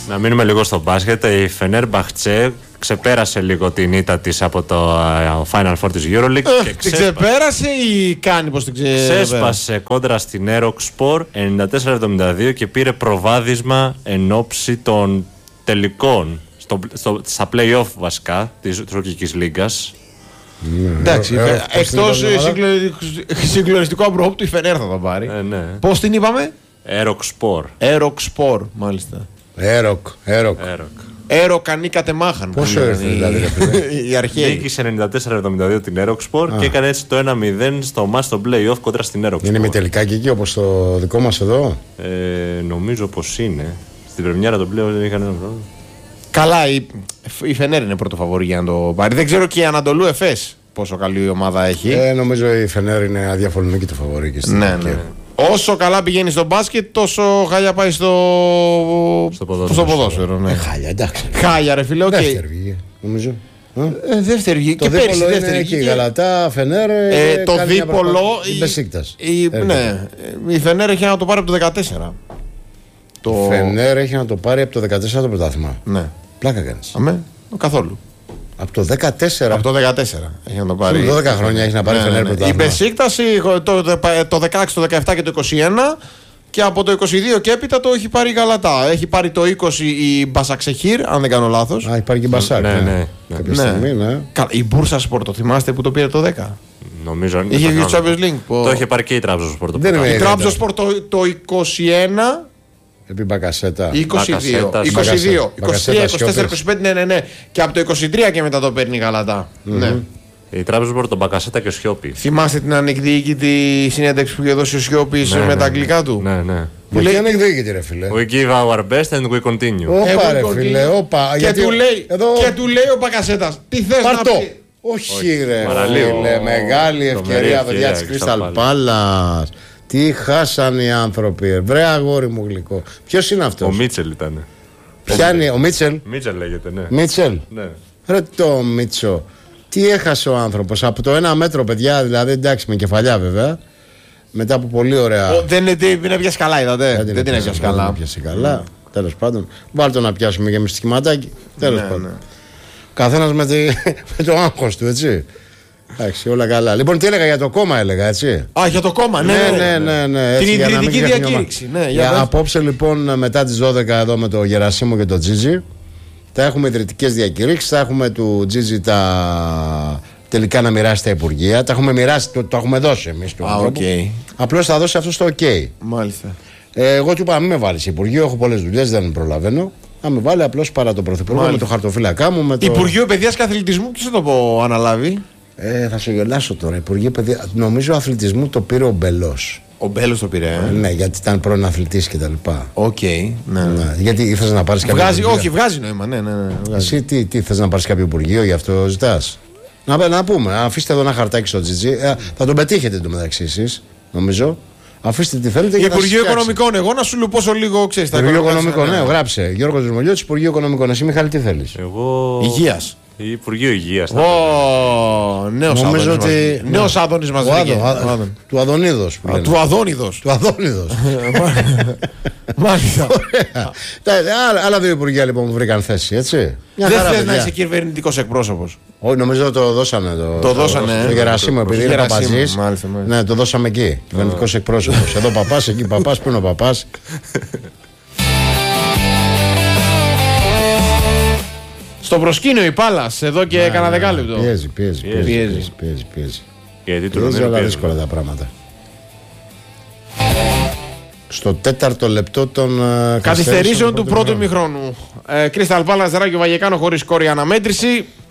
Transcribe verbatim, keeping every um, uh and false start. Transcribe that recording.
Να μείνουμε λίγο στο μπάσκετ. Η Φενέρμπαχτσε ξεπέρασε λίγο την ήττα της από το Final Four της EuroLeague. Ε, την ξεπέρασε ή κάνει πως την ξεπέρασε? Ξέσπασε κόντρα στην Eroxpor ενενήντα τέσσερα εβδομήντα δύο και πήρε προβάδισμα εν ώψη των τελικών στο, στο, στα play-off βασικά της Τουρκικής Λίγκας. Mm, εντάξει, εκτός συγκλονιστικού αμπρόπτου η Φενέρ θα το πάρει. Ε, ναι. Πώς την είπαμε? Eroxpor. Eroxpor, μάλιστα. Εροκ, Εροκ. Έρο κανεί κατεμάχαν. Πόσο έρθει δηλαδή? Η αρχαία. Νίκησε ενενήντα τέσσερα εβδομήντα δύο την Eroxpor και έκανε έτσι το ένα μηδέν στο match στο play-off κόντρα στην Eroxpor. Είναι με τελικά και εκεί όπως το δικό μας εδώ? Ε, νομίζω πως είναι. Στην πρεμιέρα το play-off δεν είχαν ένα πρόβλημα. Καλά, η, η Φενέρ είναι πρώτο φαβορί για να το πάρει. Δεν ξέρω και η Ανατολού Εφές πόσο καλή ομάδα έχει. Ε, νομίζω η Φενέρ είναι αδιαφωνική το φαβορί και στην ναι, ναι. Όσο καλά πηγαίνει στο μπάσκετ, τόσο χάλια πάει στο, στο ποδόσφαιρο. Στο ποδόσφαιρο ναι. ε, χάλια, εντάξει. Χάλια, ρε φίλε, okay. Δεύτερη βγήκε, νομίζω. Ε, δεύτερη βγήκε. Το και δίπολο πέρυσι, είναι εκεί, η Γαλατά, Φενέρ. Ε, το δίπολο. Η Μπεσίκτας. Ναι, η Φενέρ έχει να το πάρει από το δεκατέσσερα. Το... Η Φενέρ έχει να το πάρει από το δεκατέσσερα το πρωτάθλημα. Ναι. Πλάκα κάνεις. Αμέ, καθόλου. Από το δεκατέσσερα. Από το δεκατέσσερα έχει να το πάρει. δώδεκα χρόνια έχει να πάρει ναι, Φενέρ ναι, ναι. πρωτάθλημα. Η Μπεσίκτας το, το, το δεκαέξι, το δεκαεπτά και το είκοσι ένα. Και από το είκοσι δύο και έπειτα το έχει πάρει η Γαλατά. Έχει πάρει το είκοσι η Μπασαξεχήρ, αν δεν κάνω λάθος. Α, έχει πάρει και η Μπασάκ. Ναι, ναι. ναι. Κάποια ναι. στιγμή, ναι. Η Μπούρσα Σπορ, το θυμάστε που το πήρε το δέκα? Νομίζω. Είχε βγει στο Champions League. Το είχε πάρει και η Trabzonspor. Η Trabzonspor το, το είκοσι ένα. Επί Μπακασέτα. είκοσι δύο, είκοσι δύο, είκοσι τρία, είκοσι τέσσερα, είκοσι πέντε, ναι, ναι, ναι. Και από το είκοσι τρία και μετά το παίρνει η Γαλατά. Mm-hmm. Ναι. Η Trabzonspor, τον Μπακασέτα και ο Σιώπη. Θυμάστε την ανεκδίκητη συνέντευξη που είχε δώσει ο Σιώπης ναι, με ναι, τα αγγλικά του? Ναι, ναι. Που λέει ανεκδίκητη, ρε φίλε. We give our best and we continue. Όπα, ρε φίλε, όπα. Και, γιατί... του λέει, εδώ... και του λέει ο Μπακασέτας, τι θες να πει? Όχι, ρε φίλε, μεγάλη ευκαιρία, παιδιά της Crystal Palace. Τι χάσαν οι άνθρωποι, βρε αγόρι μου γλυκό. Ποιος είναι αυτός? Ο Μίτσελ ήταν. Ποια είναι, ο Μίτσελ? Μίτσελ λέγεται, ναι. Μίτσελ. Ναι. Ρε το Μίτσο. Τι έχασε ο άνθρωπος από το ένα μέτρο, παιδιά, δηλαδή εντάξει με κεφαλιά βέβαια. Μετά από πολύ ωραία. Ο, δεν είναι έπιασε καλά, είδατε. Δεν, δεν την έπιασε καλά. Δεν έπιασε καλά. Mm. Τέλος πάντων. Βάλτε να πιάσουμε για μυστικηματάκι. Τέλος ναι, πάντων. Ναι. Καθένας με, τη, με το άγχος του, έτσι. Εντάξει, όλα καλά. Λοιπόν, τι έλεγα για το κόμμα, έλεγα, έτσι. Α, για το κόμμα, ναι. Ναι, ναι, ναι. ναι την ιδρυτική διακήρυξη. Ναι, για απόψε, λοιπόν, μετά τις δώδεκα εδώ με το Γερασίμο και το Τζίτζι, θα έχουμε ιδρυτικές διακήρυξεις. Θα έχουμε του Τζίτζι τα τελικά να μοιράσει τα υπουργεία. Τα έχουμε μοιράσει, το, το έχουμε δώσει εμείς του ανθρώπου. Okay. Απλώς θα δώσει αυτό στο OK. Μάλιστα. Ε, εγώ του είπα, μην με βάλεις υπουργείο. Έχω πολλές δουλειές, δεν προλαβαίνω. Να με βάλει απλώς παρά το πρωθυπουργό με το χαρτοφύλακά μου. Με το... Υπουργείο Παιδείας και Αθλητισμού, ποιος θα το πω, αναλάβει? Ε, θα σε γελάσω τώρα. Υπουργείο Παιδεία. Νομίζω αθλητισμού το πήρε ο Μπελός. Ο Μπέλος το πήρε. Ε? Ναι, γιατί ήταν πρώην αθλητής και τα λοιπά. Οκ. Okay, ναι. ναι. Γιατί ήθελες να πάρεις κάποιο. Βγάζει, όχι, βγάζει νόημα. Ναι, ναι, ναι, εσύ τι, τι θες να πάρεις κάποιο υπουργείο, γι' αυτό ζητάς? Να, να πούμε, αφήστε εδώ ένα χαρτάκι στο Τζιτζι. Ε, θα τον πετύχετε εντωμεταξύ εσείς, νομίζω. Αφήστε τι θέλετε. Υπουργείο Οικονομικών, εγώ να σου λυπώσω λίγο, ξέρεις. Υπουργείο Οικονομικών, ναι, γράψε. Γιώργος Δρυμολιώτης, Υπουργείο Οικονομικών. Εσύ, Μιχάλη, τι θέλεις? Εγώ. Υγείας. Υπουργείο Υγείας. Ω, νέος Άδωνης. Νέος Άδωνης μας βγήκε. Του Αδωνίδος. Του Αδόνιδος. Του Αδόνιδος. Μάλιστα. Άλλα δύο υπουργεία λοιπόν που βρήκαν θέση, έτσι. Δεν θες να είσαι κυβερνητικός εκπρόσωπος? Όχι, νομίζω το δώσανε. Το δώσανε. Το Γερασίμο, επειδή είναι παπαζής. Ναι, το δώσαμε εκεί. Κυβερνητικός εκπρόσωπος. Εδώ παπάς, εκεί παπάς, πού είναι ο παπάς? Στο προσκήνιο η Πάλας, εδώ και κανένα δεκάλεπτο. Πιέζει, πιέζει, πιέζει, πιέζει, πιέζει. Γιατί πιέζει, αλλά δύσκολα τα πράγματα. Στο τέταρτο λεπτό των καθυστερήσεων του πρώτου ημιχρόνου. Crystal Palace, Ράγιο Βαγεκάνο χωρίς σκόρη αναμέτρηση.